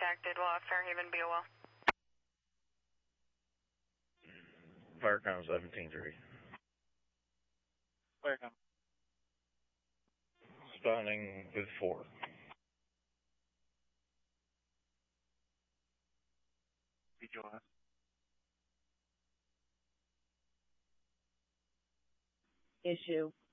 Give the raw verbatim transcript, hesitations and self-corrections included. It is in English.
contacted while at Fairhaven B O L. Firecom seventeen three. Firecom. Responding with four. B J O S. Issue